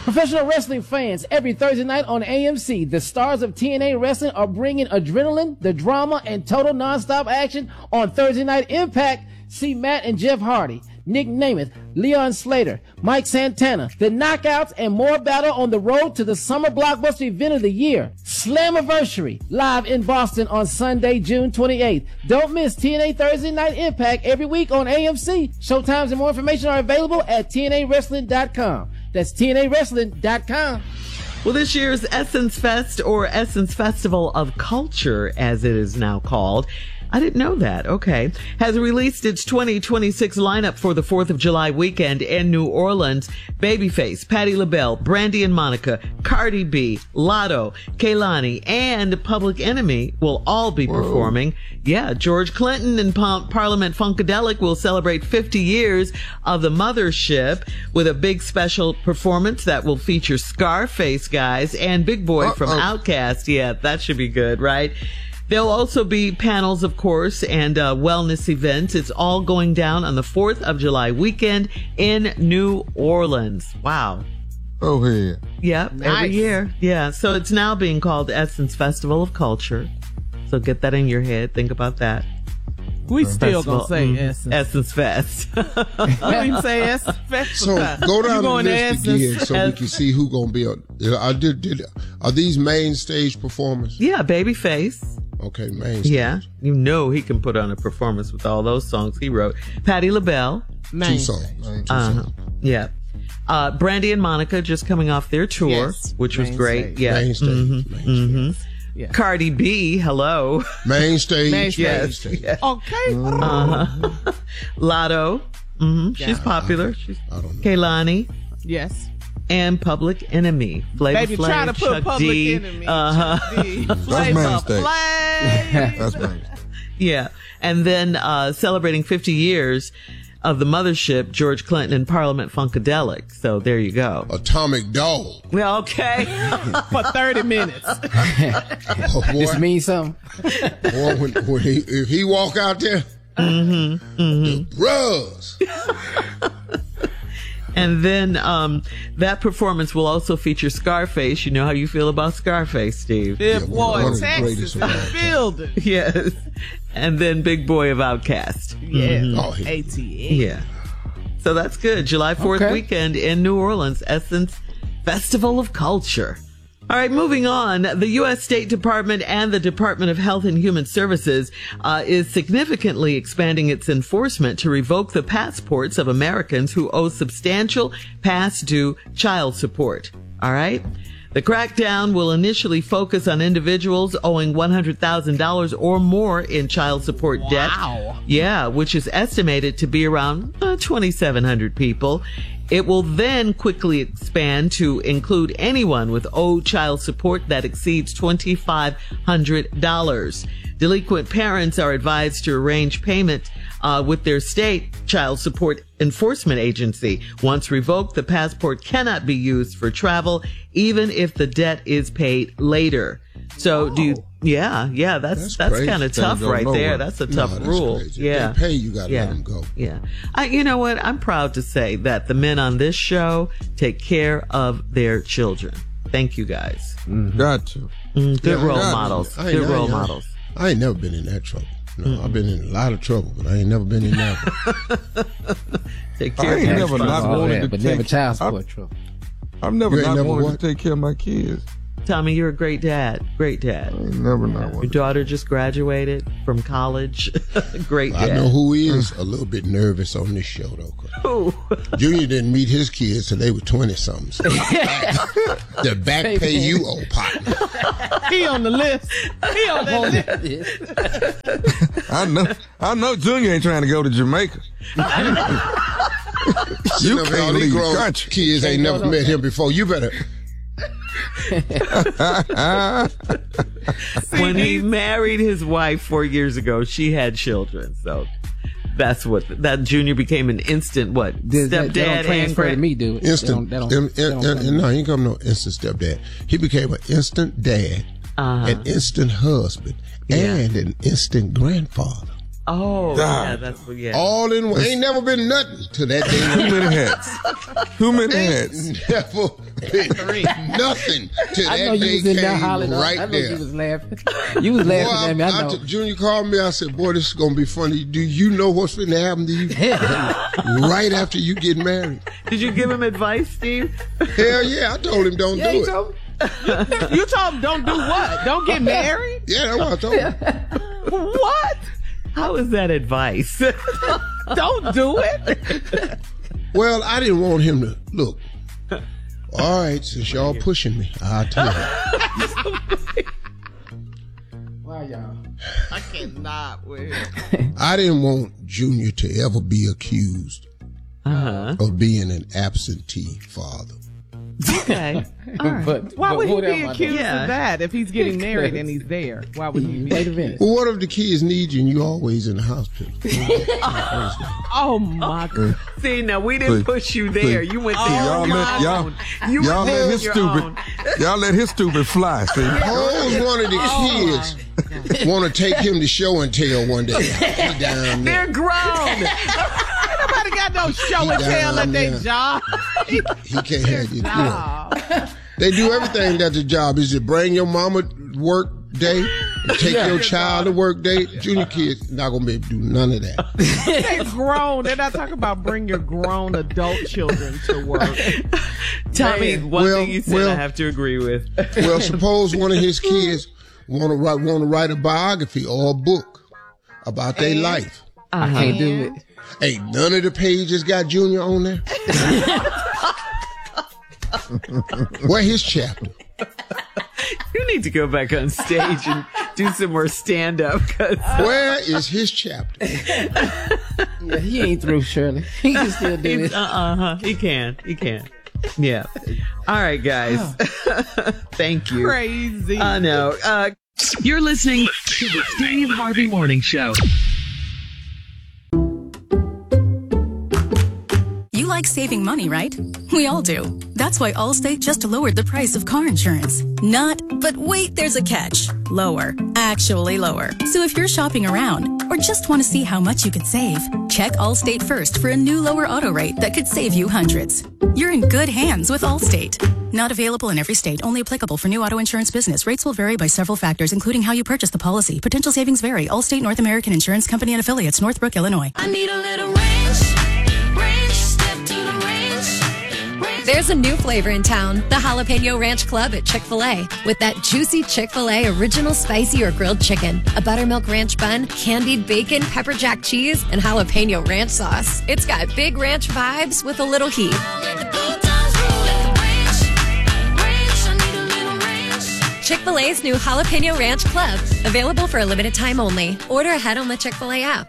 Professional wrestling fans, every Thursday night on AMC, the stars of TNA Wrestling are bringing adrenaline, the drama, and total nonstop action on Thursday Night Impact. See Matt and Jeff Hardy, Nick Namath, Leon Slater, Mike Santana, the Knockouts, and more battle on the road to the summer blockbuster event of the year, Slammiversary, live in Boston on Sunday, June 28th. Don't miss TNA Thursday Night Impact every week on AMC. Showtimes and more information are available at TNAWrestling.com. That's TNAWrestling.com. Well, this year's Essence Fest, or Essence Festival of Culture, as it is now called, I didn't know that. Okay. Has released its 2026 lineup for the 4th of July weekend in New Orleans. Babyface, Patti LaBelle, Brandy and Monica, Cardi B, Lotto, Kehlani, and Public Enemy will all be performing. Yeah, George Clinton and Parliament Funkadelic will celebrate 50 years of the mothership with a big special performance that will feature Scarface, guys, and Big Boy from Outkast. Yeah, that should be good, right? There'll also be panels, of course, and wellness events. It's all going down on the 4th of July weekend in New Orleans. Wow. Oh, yeah. Yep, nice. Every year. Yeah, so it's now being called Essence Festival of Culture. So get that in your head. Think about that. We still gonna say Essence. Essence Fest. We don't even say Essence Fest. So go down the list again so we can see who gonna be on. Are these main stage performers? Yeah, Babyface. Okay, main stage. Yeah, you know he can put on a performance with all those songs he wrote. Patti LaBelle. Two songs. Yeah. Brandy and Monica just coming off their tour, which was great. Stage. Yeah. Main stage. Yeah. Cardi B, hello. Main stage. Yes. Okay. Lotto. She's popular. She's Kehlani. Yes. And Public Enemy. Flavor Flav, try to put Chuck Public D. Enemy. That's main stage. That's main stage. Yeah. And then celebrating 50 years of the mothership, George Clinton and Parliament Funkadelic. So there you go. Atomic Dog. Well, okay. For 30 minutes. This means something. Boy, if he walk out there, the bros. And then that performance will also feature Scarface. You know how you feel about Scarface, Steve. Big Boy, Texas in the building. Yes. And then Big Boy of Outkast. Yeah. ATL. Yeah. So that's good. July 4th weekend in New Orleans. Essence Festival of Culture. All right, moving on. The U.S. State Department and the Department of Health and Human Services is significantly expanding its enforcement to revoke the passports of Americans who owe substantial past due child support. All right? The crackdown will initially focus on individuals owing $100,000 or more in child support debt. Wow. Yeah, which is estimated to be around 2,700 people. It will then quickly expand to include anyone with owed child support that exceeds $2,500. Delinquent parents are advised to arrange payment with their state child support enforcement agency. Once revoked, the passport cannot be used for travel, even if the debt is paid later. So that's kind of tough right there. That's a tough rule. Crazy. Yeah. If they pay, you got to let them go. Yeah. You know what? I'm proud to say that the men on this show take care of their children. Thank you guys. Got to. Good role models. Good role models. I ain't never been in that trouble. No, I've been in a lot of trouble, but I ain't never been in that one. Take care I ain't never not wanted to never child support trouble. I've never not wanted to take care of my kids. Tommy, you're a great dad. Great dad. I ain't never not Your wanted. daughter just graduated from college. Great dad. I know who he is. A little bit nervous on this show, though. Who? Junior didn't meet his kids till they were 20-something. So the back pay you owe, partner. He on the list. He on that list. I know Junior ain't trying to go to Jamaica. You can't leave the country. Kids ain't never met him before. You better... When he married his wife 4 years ago, she had children. So that's what that Junior became an instant stepdad. They don't transfer to me, dude. Instant. No, he ain't come no instant stepdad. He became an instant dad, an instant husband, and an instant grandfather. Oh, God. yeah, that's what, yeah. All in one. Ain't never been nothing to that day. Too many hats. Too many hats. Never been nothing to I know that you day was in there came hollering. right I know there. you was laughing. You was laughing at me. I know. Junior called me. I said, boy, this is going to be funny. Do you know what's going to happen to you right after you get married? Did you give him advice, Steve? Hell yeah. I told him don't do it. Told me. You told him don't do what? Don't get married? Yeah, that's what I told him. What? How is that advice? Don't do it. Well, I didn't want him to look. All right, since y'all pushing me, I'll tell you. Wow, y'all. I cannot with him. I didn't want Junior to ever be accused of being an absentee father. Okay. All right. Why would he what be am I accused doing? of that if he's getting married and he's there? Why would he be? Wait a minute. Well, what if the kids need you and you always in the hospital? Oh my God. See, now we didn't push you there. You went there on your own. You Y'all went there let on his your stupid. own. Y'all let his stupid fly. See. Suppose one of the kids want to take him to show and tell one day. He down there. They're grown. Nobody got no show and tell at their job. He can't have you. You know. They do everything that's a job. Is it bring your mama work day, and take your child to work day? Junior kids not gonna be able to do none of that. They're grown. They're not talking about bring your grown adult children to work. Tommy, one Well, thing you said I have to agree with. Well, suppose one of his kids want to write a biography or a book about their life. I can't do it. Hey, none of the pages got Junior on there. Where his chapter? You need to go back on stage and do some more stand-up. Where is his chapter? Yeah, he ain't through, Shirley. He can still do it. He can. Yeah. All right, guys. Thank you. Crazy. I know. You're listening to the Steve Harvey Morning Show. You like saving money, right? We all do. That's why Allstate just lowered the price of car insurance. Not, but wait, there's a catch. Lower. Actually lower. So if you're shopping around or just want to see how much you could save, check Allstate first for a new lower auto rate that could save you hundreds. You're in good hands with Allstate. Not available in every state, only applicable for new auto insurance business. Rates will vary by several factors, including how you purchase the policy. Potential savings vary. Allstate North American Insurance Company and affiliates, Northbrook, Illinois. I need a little range, step to the range. There's a new flavor in town, the Jalapeno Ranch Club at Chick-fil-A. With that juicy Chick-fil-A original spicy or grilled chicken, a buttermilk ranch bun, candied bacon, pepper jack cheese, and jalapeno ranch sauce. It's got big ranch vibes with a little heat. Chick-fil-A's new Jalapeno Ranch Club. Available for a limited time only. Order ahead on the Chick-fil-A app.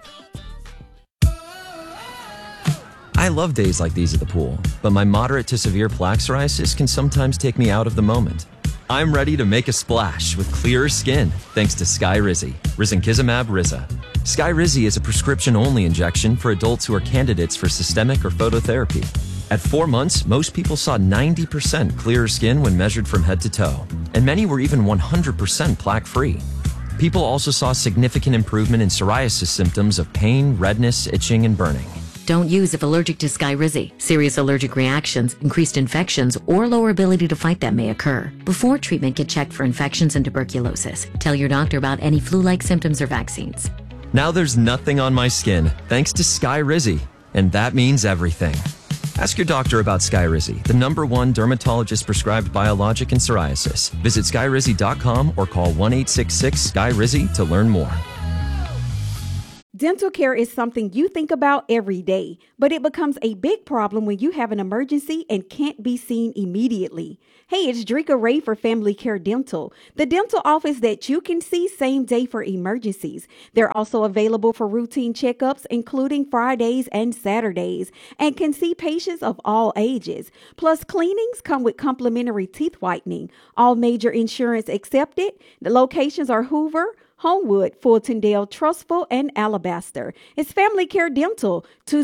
I love days like these at the pool, but my moderate to severe plaque psoriasis can sometimes take me out of the moment. I'm ready to make a splash with clearer skin thanks to Skyrizi, Risankizumab Riza. Skyrizi is a prescription-only injection for adults who are candidates for systemic or phototherapy. At 4 months, most people saw 90% clearer skin when measured from head to toe, and many were even 100% plaque-free. People also saw significant improvement in psoriasis symptoms of pain, redness, itching, and burning. Don't use if allergic to Skyrizi. Serious allergic reactions, increased infections, or lower ability to fight them may occur. Before treatment, get checked for infections and tuberculosis. Tell your doctor about any flu-like symptoms or vaccines. Now there's nothing on my skin thanks to Skyrizi, and that means everything. Ask your doctor about Skyrizi, the #1 dermatologist-prescribed biologic in psoriasis. Visit Skyrizi.com or call 1-866-SKYRIZI to learn more. Dental care is something you think about every day, but it becomes a big problem when you have an emergency and can't be seen immediately. Hey, it's Drika Ray for Family Care Dental, the dental office that you can see same day for emergencies. They're also available for routine checkups, including Fridays and Saturdays, and can see patients of all ages. Plus, cleanings come with complimentary teeth whitening. All major insurance accepted. The locations are Hoover, Homewood, Fultondale, Trustful, and Alabaster. It's Family Care Dental,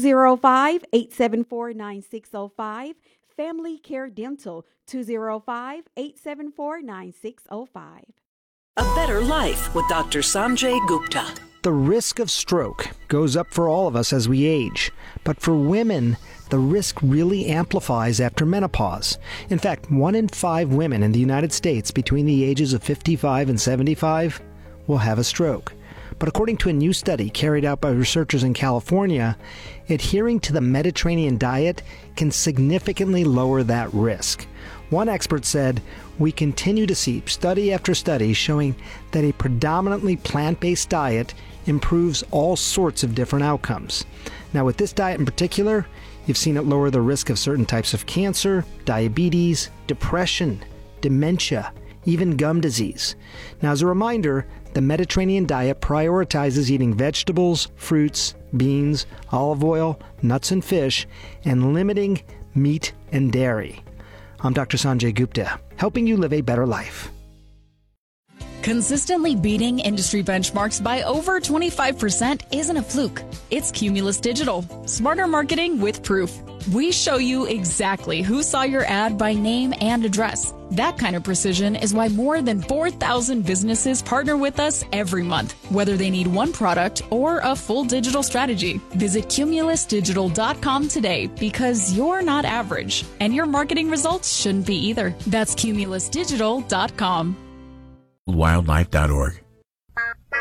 205-874-9605. Family Care Dental, 205-874-9605. A better life with Dr. Sanjay Gupta. The risk of stroke goes up for all of us as we age, but for women, the risk really amplifies after menopause. In fact, 1 in 5 women in the United States between the ages of 55 and 75 will have a stroke. But according to a new study carried out by researchers in California, adhering to the Mediterranean diet can significantly lower that risk. One expert said, "We continue to see study after study showing that a predominantly plant-based diet improves all sorts of different outcomes." Now, with this diet in particular, you've seen it lower the risk of certain types of cancer, diabetes, depression, dementia, even gum disease. Now, as a reminder, the Mediterranean diet prioritizes eating vegetables, fruits, beans, olive oil, nuts and fish, and limiting meat and dairy. I'm Dr. Sanjay Gupta, helping you live a better life. Consistently beating industry benchmarks by over 25% isn't a fluke. It's Cumulus Digital. Smarter marketing with proof. We show you exactly who saw your ad by name and address. That kind of precision is why more than 4,000 businesses partner with us every month, whether they need one product or a full digital strategy. Visit cumulusdigital.com today because you're not average, and your marketing results shouldn't be either. That's cumulusdigital.com. Wildlife.org.